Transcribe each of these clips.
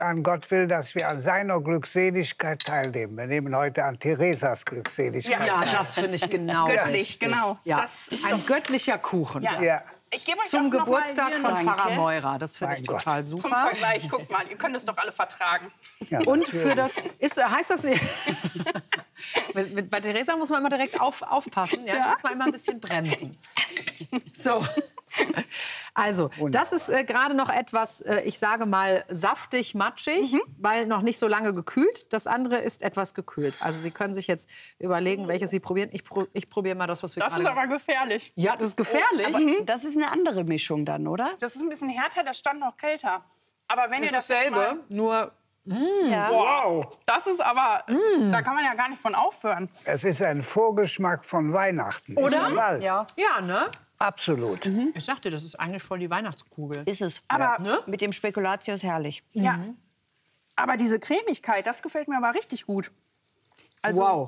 an Gott will, dass wir an seiner Glückseligkeit teilnehmen. Wir nehmen heute an Theresas Glückseligkeit Ja, teil. das finde ich genau Göttlich, richtig. genau. Ja. Das ist Ein doch- göttlicher Kuchen. Ja. Ja. Ich gebe euch Zum auch noch mal Geburtstag hier von einen Pfarrer Meurer. Das finde Mein ich Gott. total Zum super. Vergleich, guck mal, ihr könnt es doch alle vertragen. Ja, Und für das heißt das nicht. Bei Theresa muss man immer direkt aufpassen. Ja? Da muss man immer ein bisschen bremsen. So. Also, das ist gerade noch etwas, ich sage mal, saftig, matschig, weil noch nicht so lange gekühlt. Das andere ist etwas gekühlt. Also Sie können sich jetzt überlegen, welches Sie probieren. Ich probiere mal das, was wir Das gerade... ist aber gefährlich. Ja, das ist gefährlich. Aber das ist eine andere Mischung dann, oder? Das ist ein bisschen härter, das stand noch kälter. Aber wenn ihr das das ist jetzt dasselbe, mal, nur... Ja. wow, das ist aber, da kann man ja gar nicht von aufhören. Es ist ein Vorgeschmack von Weihnachten. Oder? Ist Wald. Ja, Ja, ne? Absolut. Ich dachte, das ist eigentlich voll die Weihnachtskugel. ist es. Aber, Mit dem Spekulatius herrlich. ja. Aber diese Cremigkeit, das gefällt mir aber richtig gut. Also, Wow.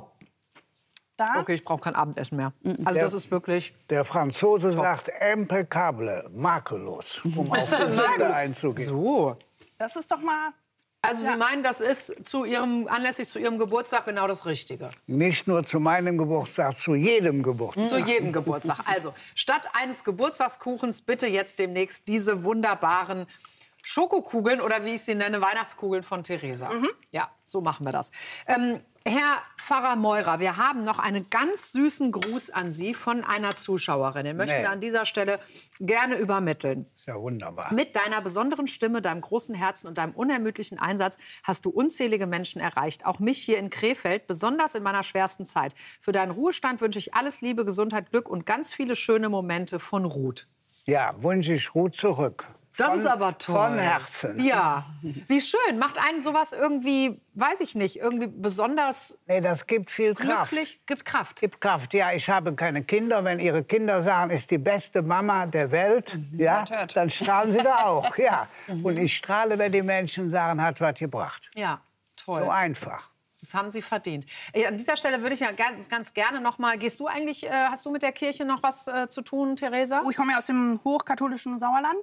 da, Okay, ich brauche kein Abendessen mehr. Also das ist wirklich... Der Franzose sagt impeccable, makellos, um auf Gesunde einzugehen. So. das ist doch mal... Also Sie meinen, das ist anlässlich zu Ihrem Geburtstag genau das Richtige? Nicht nur zu meinem Geburtstag, zu jedem Geburtstag. Zu jedem Geburtstag. Also statt eines Geburtstagskuchens bitte jetzt demnächst diese wunderbaren Schokokugeln oder wie ich sie nenne, Weihnachtskugeln von Theresa. Ja, so machen wir das. Herr Pfarrer Meurer, wir haben noch einen ganz süßen Gruß an Sie von einer Zuschauerin. Den möchten wir an dieser Stelle gerne übermitteln. Ist ja wunderbar. Mit deiner besonderen Stimme, deinem großen Herzen und deinem unermüdlichen Einsatz hast du unzählige Menschen erreicht. Auch mich hier in Krefeld, besonders in meiner schwersten Zeit. Für deinen Ruhestand wünsche ich alles Liebe, Gesundheit, Glück und ganz viele schöne Momente von Ruth. Ja, wünsche ich Ruth zurück. Das ist aber toll. Von Herzen. Ja, wie schön. Macht einen sowas irgendwie, weiß ich nicht, irgendwie besonders Nee, das gibt viel Kraft. glücklich, gibt Kraft. Gibt Kraft. Ja, ich habe keine Kinder. Wenn Ihre Kinder sagen, ist die beste Mama der Welt, ja, dann strahlen sie da auch. Ja. Und ich strahle, wenn die Menschen sagen, hat was gebracht. Ja, toll. So einfach. Das haben Sie verdient. An dieser Stelle würde ich ja ganz gerne noch mal. Hast du mit der Kirche noch was zu tun, Theresa? Ich komme ja aus dem hochkatholischen Sauerland.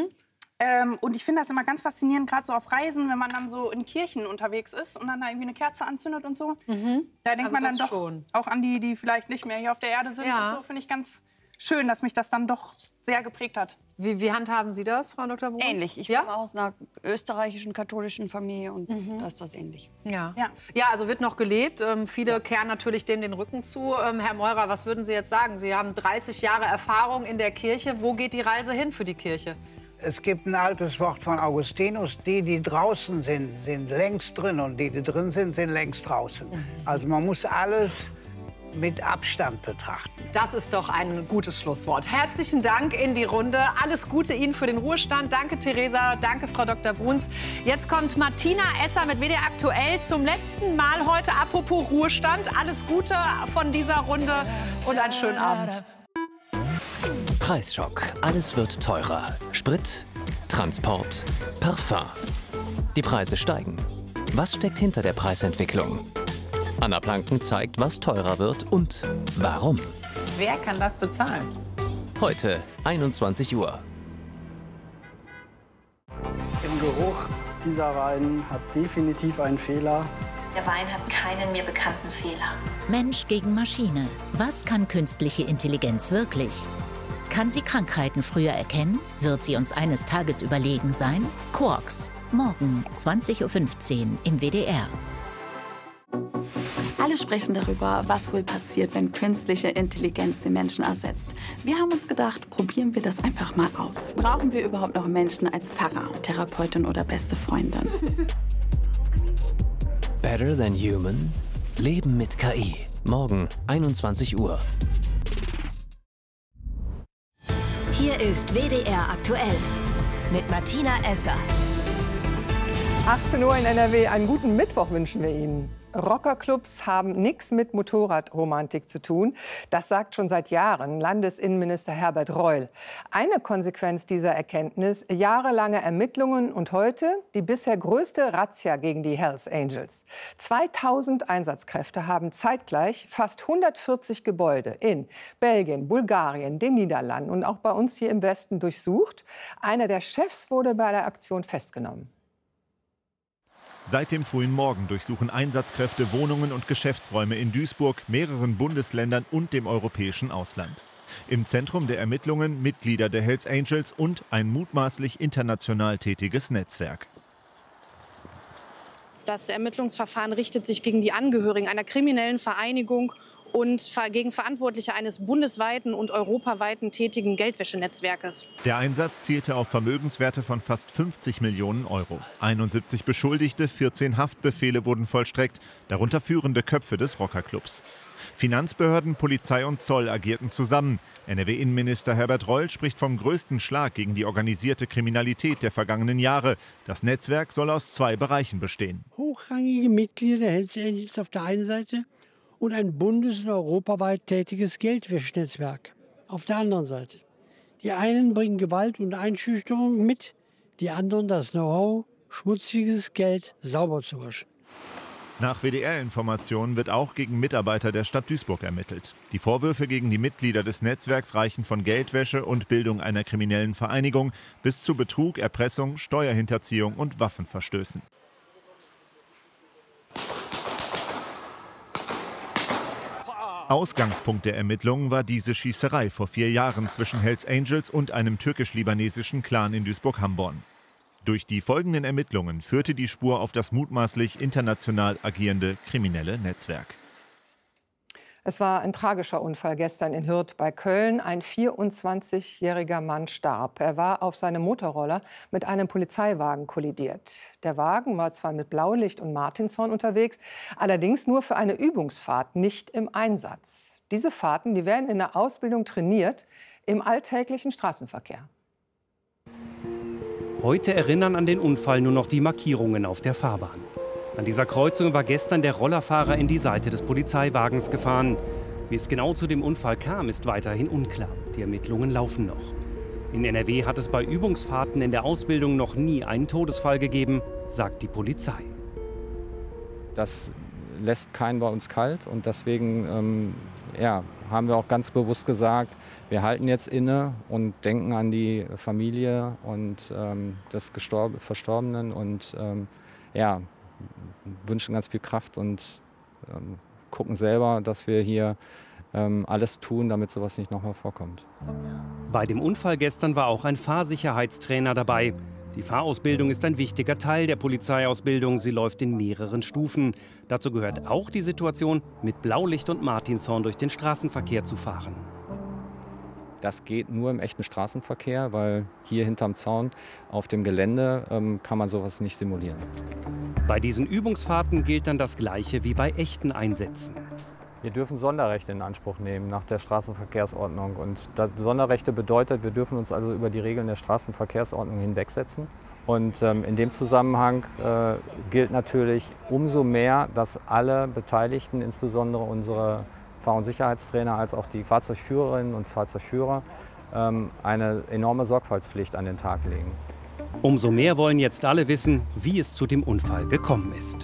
Und ich finde das immer ganz faszinierend, gerade so auf Reisen, wenn man dann so in Kirchen unterwegs ist und dann da irgendwie eine Kerze anzündet und so. Da denkt Also man dann das doch schon. auch an die, die vielleicht nicht mehr hier auf der Erde sind. Ja. Und so finde ich ganz schön, dass mich das dann doch sehr geprägt hat. Wie handhaben Sie das, Frau Dr. Bruns? Ähnlich. Ich komme aus einer österreichischen katholischen Familie und da ist das ähnlich. Ja. Ja. Ja, also wird noch gelebt. Viele kehren natürlich dem den Rücken zu. Herr Meurer, was würden Sie jetzt sagen? Sie haben 30 Jahre Erfahrung in der Kirche. Wo geht die Reise hin für die Kirche? Es gibt ein altes Wort von Augustinus, die draußen sind, sind längst drin und die drin sind, sind längst draußen. Also man muss alles mit Abstand betrachten. Das ist doch ein gutes Schlusswort. Herzlichen Dank in die Runde. Alles Gute Ihnen für den Ruhestand. Danke, Theresa. Danke, Frau Dr. Bruns. Jetzt kommt Martina Esser mit WDR aktuell zum letzten Mal heute. Apropos Ruhestand. Alles Gute von dieser Runde und einen schönen Abend. Preisschock. Alles wird teurer. Sprit, Transport, Parfum. Die Preise steigen. Was steckt hinter der Preisentwicklung? Anna Planken zeigt, was teurer wird und warum. Wer kann das bezahlen? Heute, 21 Uhr. Im Geruch dieser Wein hat definitiv einen Fehler. Der Wein hat keinen mir bekannten Fehler. Mensch gegen Maschine. Was kann künstliche Intelligenz wirklich? Kann sie Krankheiten früher erkennen? Wird sie uns eines Tages überlegen sein? Quarks. Morgen 20:15 Uhr im WDR. Alle sprechen darüber, was wohl passiert, wenn künstliche Intelligenz den Menschen ersetzt. Wir haben uns gedacht, probieren wir das einfach mal aus. Brauchen wir überhaupt noch Menschen als Pfarrer, Therapeutin oder beste Freundin? Better than human? Leben mit KI. Morgen, 21 Uhr. Hier ist WDR aktuell mit Martina Esser. 18 Uhr in NRW. Einen guten Mittwoch wünschen wir Ihnen. Rockerclubs haben nichts mit Motorradromantik zu tun. Das sagt schon seit Jahren Landesinnenminister Herbert Reul. Eine Konsequenz dieser Erkenntnis: jahrelange Ermittlungen und heute die bisher größte Razzia gegen die Hells Angels. 2000 Einsatzkräfte haben zeitgleich fast 140 Gebäude in Belgien, Bulgarien, den Niederlanden und auch bei uns hier im Westen durchsucht. Einer der Chefs wurde bei der Aktion festgenommen. Seit dem frühen Morgen durchsuchen Einsatzkräfte Wohnungen und Geschäftsräume in Duisburg, mehreren Bundesländern und dem europäischen Ausland. Im Zentrum der Ermittlungen Mitglieder der Hells Angels und ein mutmaßlich international tätiges Netzwerk. Das Ermittlungsverfahren richtet sich gegen die Angehörigen einer kriminellen Vereinigung und gegen Verantwortliche eines bundesweiten und europaweiten tätigen Geldwäschenetzwerkes. Der Einsatz zielte auf Vermögenswerte von fast 50 Millionen Euro. 71 Beschuldigte, 14 Haftbefehle wurden vollstreckt, darunter führende Köpfe des Rockerclubs. Finanzbehörden, Polizei und Zoll agierten zusammen. NRW-Innenminister Herbert Reul spricht vom größten Schlag gegen die organisierte Kriminalität der vergangenen Jahre. Das Netzwerk soll aus 2 Bereichen bestehen. Hochrangige Mitglieder der Hells Angels auf der einen Seite und ein bundes- und europaweit tätiges Geldwäschenetzwerk auf der anderen Seite. Die einen bringen Gewalt und Einschüchterung mit, die anderen das Know-how, schmutziges Geld sauber zu waschen. Nach WDR-Informationen wird auch gegen Mitarbeiter der Stadt Duisburg ermittelt. Die Vorwürfe gegen die Mitglieder des Netzwerks reichen von Geldwäsche und Bildung einer kriminellen Vereinigung bis zu Betrug, Erpressung, Steuerhinterziehung und Waffenverstößen. Ausgangspunkt der Ermittlungen war diese Schießerei vor 4 Jahren zwischen Hells Angels und einem türkisch-libanesischen Clan in Duisburg-Hamborn. Durch die folgenden Ermittlungen führte die Spur auf das mutmaßlich international agierende kriminelle Netzwerk. Es war ein tragischer Unfall gestern in Hürth bei Köln. Ein 24-jähriger Mann starb. Er war auf seinem Motorroller mit einem Polizeiwagen kollidiert. Der Wagen war zwar mit Blaulicht und Martinshorn unterwegs, allerdings nur für eine Übungsfahrt, nicht im Einsatz. Diese Fahrten, die werden in der Ausbildung trainiert, im alltäglichen Straßenverkehr. Heute erinnern an den Unfall nur noch die Markierungen auf der Fahrbahn. An dieser Kreuzung war gestern der Rollerfahrer in die Seite des Polizeiwagens gefahren. Wie es genau zu dem Unfall kam, ist weiterhin unklar. Die Ermittlungen laufen noch. In NRW hat es bei Übungsfahrten in der Ausbildung noch nie einen Todesfall gegeben, sagt die Polizei. Das lässt keinen bei uns kalt und deswegen haben wir auch ganz bewusst gesagt, wir halten jetzt inne und denken an die Familie und des Verstorbenen und wünschen ganz viel Kraft und gucken selber, dass wir hier alles tun, damit sowas nicht nochmal vorkommt. Bei dem Unfall gestern war auch ein Fahrsicherheitstrainer dabei. Die Fahrausbildung ist ein wichtiger Teil der Polizeiausbildung. Sie läuft in mehreren Stufen. Dazu gehört auch die Situation, mit Blaulicht und Martinshorn durch den Straßenverkehr zu fahren. Das geht nur im echten Straßenverkehr, weil hier hinterm Zaun auf dem Gelände kann man sowas nicht simulieren. Bei diesen Übungsfahrten gilt dann das Gleiche wie bei echten Einsätzen. Wir dürfen Sonderrechte in Anspruch nehmen nach der Straßenverkehrsordnung. Und Sonderrechte bedeutet, wir dürfen uns also über die Regeln der Straßenverkehrsordnung hinwegsetzen. Und in dem Zusammenhang gilt natürlich umso mehr, dass alle Beteiligten, insbesondere unsere Fahr- und Sicherheitstrainer als auch die Fahrzeugführerinnen und Fahrzeugführer, eine enorme Sorgfaltspflicht an den Tag legen. Umso mehr wollen jetzt alle wissen, wie es zu dem Unfall gekommen ist.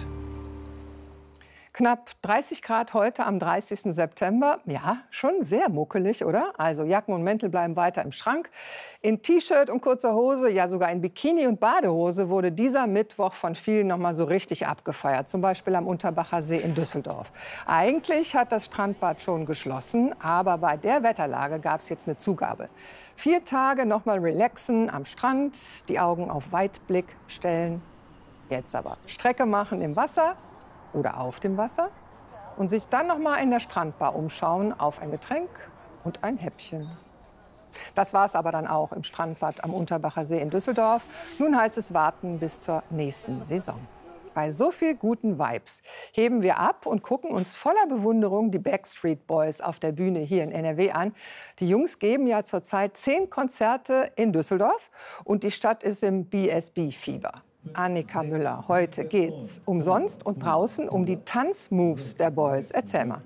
Knapp 30 Grad heute am 30. September. Ja, schon sehr muckelig, oder? Also Jacken und Mäntel bleiben weiter im Schrank. In T-Shirt und kurzer Hose, ja sogar in Bikini und Badehose wurde dieser Mittwoch von vielen noch mal so richtig abgefeiert. Zum Beispiel am Unterbacher See in Düsseldorf. Eigentlich hat das Strandbad schon geschlossen, aber bei der Wetterlage gab es jetzt eine Zugabe. 4 Tage noch mal relaxen am Strand, die Augen auf Weitblick stellen. Jetzt aber Strecke machen im Wasser oder auf dem Wasser und sich dann noch mal in der Strandbar umschauen auf ein Getränk und ein Häppchen. Das war es aber dann auch im Strandbad am Unterbacher See in Düsseldorf. Nun heißt es warten bis zur nächsten Saison. Bei so viel guten Vibes heben wir ab und gucken uns voller Bewunderung die Backstreet Boys auf der Bühne hier in NRW an. Die Jungs geben ja zurzeit 10 Konzerte in Düsseldorf und die Stadt ist im BSB-Fieber. Annika Müller, heute geht's umsonst und draußen um die Tanzmoves der Boys. Erzähl mal.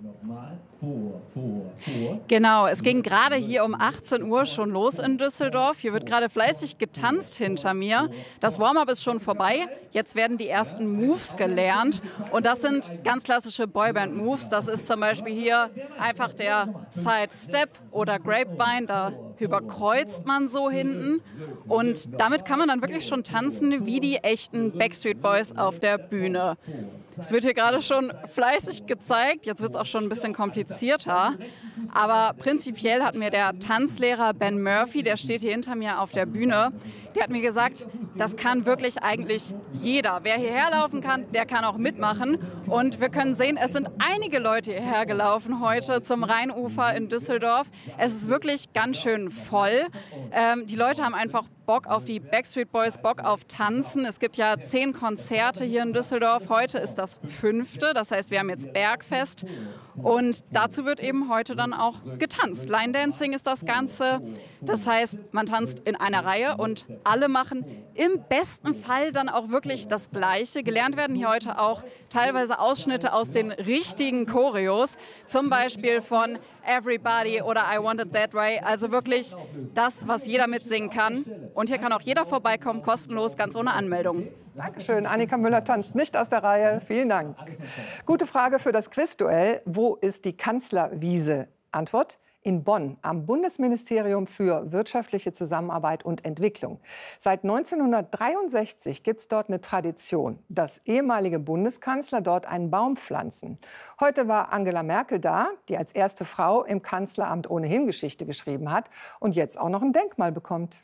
Genau, es ging gerade hier um 18 Uhr schon los in Düsseldorf. Hier wird gerade fleißig getanzt hinter mir. Das Warm-up ist schon vorbei. Jetzt werden die ersten Moves gelernt. Und das sind ganz klassische Boyband-Moves. Das ist zum Beispiel hier einfach der Side-Step oder Grapevine. Da überkreuzt man so hinten und damit kann man dann wirklich schon tanzen wie die echten Backstreet Boys auf der Bühne. Es wird hier gerade schon fleißig gezeigt, jetzt wird es auch schon ein bisschen komplizierter, aber prinzipiell hat mir der Tanzlehrer Ben Murphy, der steht hier hinter mir auf der Bühne, der hat mir gesagt, das kann wirklich eigentlich jeder. Wer hierher laufen kann, der kann auch mitmachen. Und wir können sehen, es sind einige Leute hierher gelaufen heute zum Rheinufer in Düsseldorf. Es ist wirklich ganz schön voll. Die Leute haben einfach Bock auf die Backstreet Boys, Bock auf Tanzen. Es gibt ja 10 Konzerte hier in Düsseldorf. Heute ist das 5. Das heißt, wir haben jetzt Bergfest. Und dazu wird eben heute dann auch getanzt. Line Dancing ist das Ganze. Das heißt, man tanzt in einer Reihe und alle machen im besten Fall dann auch wirklich das Gleiche. Gelernt werden hier heute auch teilweise Ausschnitte aus den richtigen Choreos. Zum Beispiel von Everybody oder I Want It That Way. Also wirklich das, was jeder mitsingen kann. Und hier kann auch jeder vorbeikommen, kostenlos, ganz ohne Anmeldung. Dankeschön. Annika Müller tanzt nicht aus der Reihe. Vielen Dank. Gute Frage für das Quizduell. Wo ist die Kanzlerwiese? Antwort: in Bonn am Bundesministerium für wirtschaftliche Zusammenarbeit und Entwicklung. Seit 1963 gibt es dort eine Tradition, dass ehemalige Bundeskanzler dort einen Baum pflanzen. Heute war Angela Merkel da, die als erste Frau im Kanzleramt ohnehin Geschichte geschrieben hat und jetzt auch noch ein Denkmal bekommt.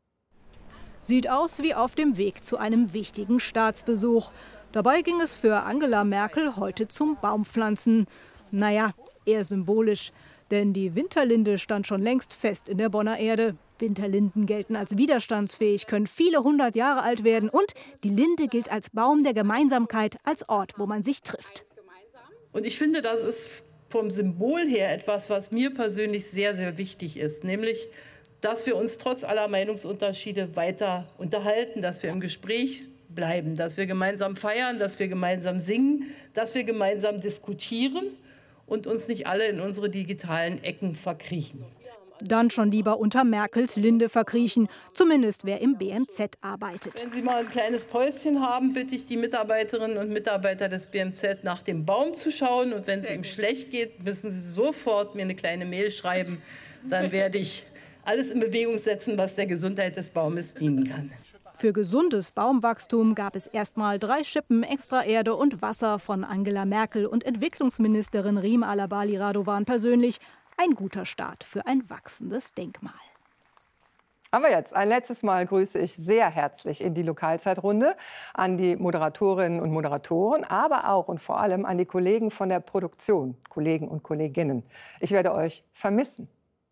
Sieht aus wie auf dem Weg zu einem wichtigen Staatsbesuch. Dabei ging es für Angela Merkel heute zum Baumpflanzen. Naja, eher symbolisch. Denn die Winterlinde stand schon längst fest in der Bonner Erde. Winterlinden gelten als widerstandsfähig, können viele 100 Jahre alt werden. Und die Linde gilt als Baum der Gemeinsamkeit, als Ort, wo man sich trifft. Und ich finde, das ist vom Symbol her etwas, was mir persönlich sehr, sehr wichtig ist. Nämlich, dass wir uns trotz aller Meinungsunterschiede weiter unterhalten, dass wir im Gespräch bleiben, dass wir gemeinsam feiern, dass wir gemeinsam singen, dass wir gemeinsam diskutieren und uns nicht alle in unsere digitalen Ecken verkriechen. Dann schon lieber unter Merkels Linde verkriechen, zumindest wer im BMZ arbeitet. Wenn Sie mal ein kleines Päuschen haben, bitte ich die Mitarbeiterinnen und Mitarbeiter des BMZ nach dem Baum zu schauen. Und wenn es ihm schlecht geht, müssen Sie sofort mir eine kleine Mail schreiben. Dann werde ich alles in Bewegung setzen, was der Gesundheit des Baumes dienen kann. Für gesundes Baumwachstum gab es erstmal 3 Schippen extra Erde und Wasser von Angela Merkel und Entwicklungsministerin Rima Alabali Radovan persönlich. Ein guter Start für ein wachsendes Denkmal. Aber jetzt ein letztes Mal grüße ich sehr herzlich in die Lokalzeitrunde an die Moderatorinnen und Moderatoren, aber auch und vor allem an die Kollegen von der Produktion, Kollegen und Kolleginnen. Ich werde euch vermissen.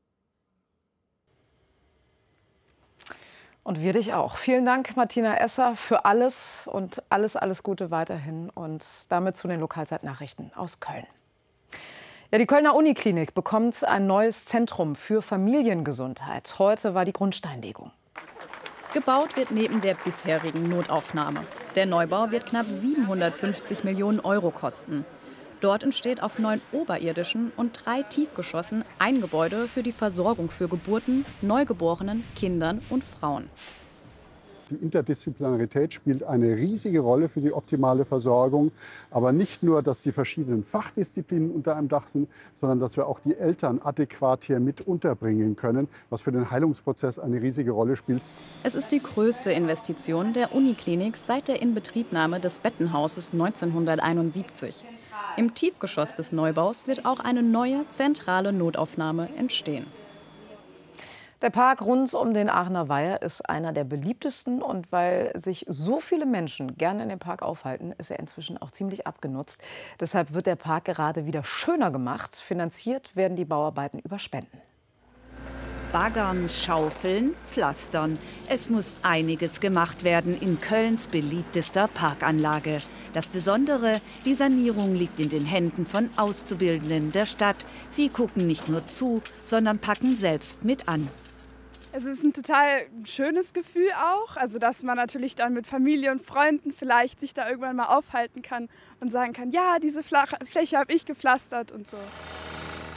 Und wir dich auch. Vielen Dank, Martina Esser, für alles und alles Gute weiterhin. Und damit zu den Lokalzeitnachrichten aus Köln. Ja, die Kölner Uniklinik bekommt ein neues Zentrum für Familiengesundheit. Heute war die Grundsteinlegung. Gebaut wird neben der bisherigen Notaufnahme. Der Neubau wird knapp 750 Millionen Euro kosten. Dort entsteht auf 9 oberirdischen und 3 Tiefgeschossen ein Gebäude für die Versorgung für Geburten, Neugeborenen, Kindern und Frauen. Die Interdisziplinarität spielt eine riesige Rolle für die optimale Versorgung. Aber nicht nur, dass die verschiedenen Fachdisziplinen unter einem Dach sind, sondern dass wir auch die Eltern adäquat hier mit unterbringen können, was für den Heilungsprozess eine riesige Rolle spielt. Es ist die größte Investition der Uniklinik seit der Inbetriebnahme des Bettenhauses 1971. Im Tiefgeschoss des Neubaus wird auch eine neue zentrale Notaufnahme entstehen. Der Park rund um den Aachener Weiher ist einer der beliebtesten. Und weil sich so viele Menschen gerne in dem Park aufhalten, ist er inzwischen auch ziemlich abgenutzt. Deshalb wird der Park gerade wieder schöner gemacht. Finanziert werden die Bauarbeiten über Spenden. Baggern, Schaufeln, Pflastern. Es muss einiges gemacht werden in Kölns beliebtester Parkanlage. Das Besondere, die Sanierung liegt in den Händen von Auszubildenden der Stadt. Sie gucken nicht nur zu, sondern packen selbst mit an. Es ist ein total schönes Gefühl auch, also dass man natürlich dann mit Familie und Freunden vielleicht sich da irgendwann mal aufhalten kann und sagen kann, ja, diese Fläche habe ich gepflastert und so.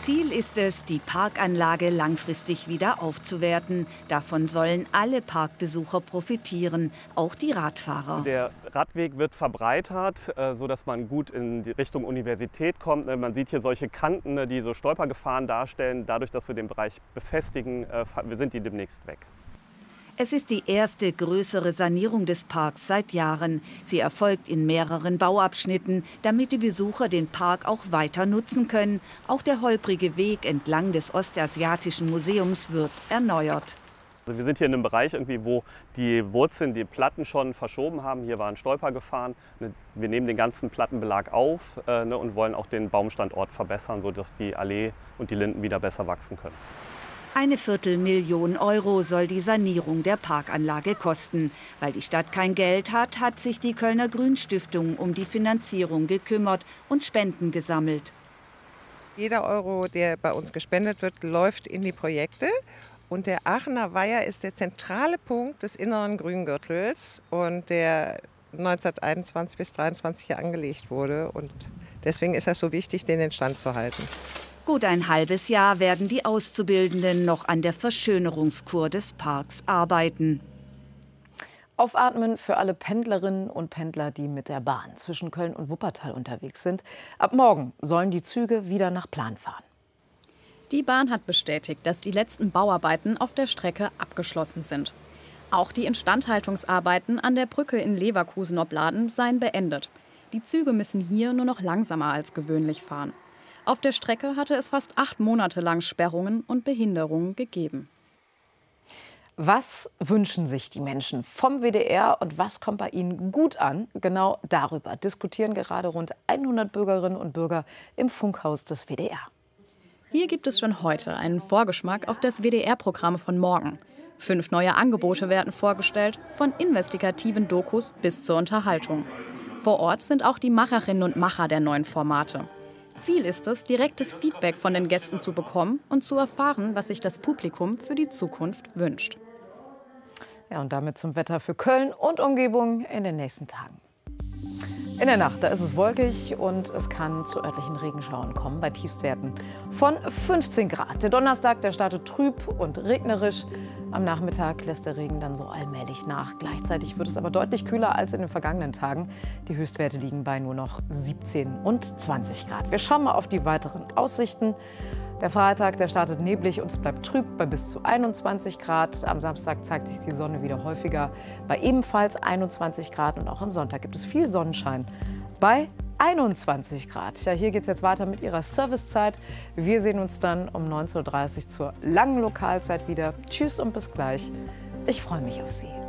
Ziel ist es, die Parkanlage langfristig wieder aufzuwerten. Davon sollen alle Parkbesucher profitieren, auch die Radfahrer. Der Radweg wird verbreitert, sodass man gut in die Richtung Universität kommt. Man sieht hier solche Kanten, die so Stolpergefahren darstellen. Dadurch, dass wir den Bereich befestigen, sind die demnächst weg. Es ist die erste größere Sanierung des Parks seit Jahren. Sie erfolgt in mehreren Bauabschnitten, damit die Besucher den Park auch weiter nutzen können. Auch der holprige Weg entlang des Ostasiatischen Museums wird erneuert. Also wir sind hier in einem Bereich, wo die Wurzeln die Platten schon verschoben haben. Hier waren Stolpergefahren. Wir nehmen den ganzen Plattenbelag auf und wollen auch den Baumstandort verbessern, sodass die Allee und die Linden wieder besser wachsen können. 250.000 € soll die Sanierung der Parkanlage kosten. Weil die Stadt kein Geld hat, hat sich die Kölner Grünstiftung um die Finanzierung gekümmert und Spenden gesammelt. Jeder Euro, der bei uns gespendet wird, läuft in die Projekte. Und der Aachener Weiher ist der zentrale Punkt des inneren Grüngürtels und der 1921 bis 1923 hier angelegt wurde. Und deswegen ist es so wichtig, den in Stand zu halten. Gut ein halbes Jahr werden die Auszubildenden noch an der Verschönerungskur des Parks arbeiten. Aufatmen für alle Pendlerinnen und Pendler, die mit der Bahn zwischen Köln und Wuppertal unterwegs sind. Ab morgen sollen die Züge wieder nach Plan fahren. Die Bahn hat bestätigt, dass die letzten Bauarbeiten auf der Strecke abgeschlossen sind. Auch die Instandhaltungsarbeiten an der Brücke in Leverkusen-Opladen seien beendet. Die Züge müssen hier nur noch langsamer als gewöhnlich fahren. Auf der Strecke hatte es fast 8 Monate lang Sperrungen und Behinderungen gegeben. Was wünschen sich die Menschen vom WDR und was kommt bei ihnen gut an? Genau darüber diskutieren gerade rund 100 Bürgerinnen und Bürger im Funkhaus des WDR. Hier gibt es schon heute einen Vorgeschmack auf das WDR-Programm von morgen. 5 neue Angebote werden vorgestellt, von investigativen Dokus bis zur Unterhaltung. Vor Ort sind auch die Macherinnen und Macher der neuen Formate. Ziel ist es, direktes Feedback von den Gästen zu bekommen und zu erfahren, was sich das Publikum für die Zukunft wünscht. Ja, und damit zum Wetter für Köln und Umgebung in den nächsten Tagen. In der Nacht, da ist es wolkig und es kann zu örtlichen Regenschauern kommen bei Tiefstwerten von 15 Grad. Der Donnerstag, der startet trüb und regnerisch. Am Nachmittag lässt der Regen dann so allmählich nach. Gleichzeitig wird es aber deutlich kühler als in den vergangenen Tagen. Die Höchstwerte liegen bei nur noch 17 und 20 Grad. Wir schauen mal auf die weiteren Aussichten. Der Freitag, der startet neblig und es bleibt trüb bei bis zu 21 Grad. Am Samstag zeigt sich die Sonne wieder häufiger bei ebenfalls 21 Grad. Und auch am Sonntag gibt es viel Sonnenschein bei 21 Grad. Ja, hier geht es jetzt weiter mit Ihrer Servicezeit. Wir sehen uns dann um 19:30 Uhr zur langen Lokalzeit wieder. Tschüss und bis gleich. Ich freue mich auf Sie.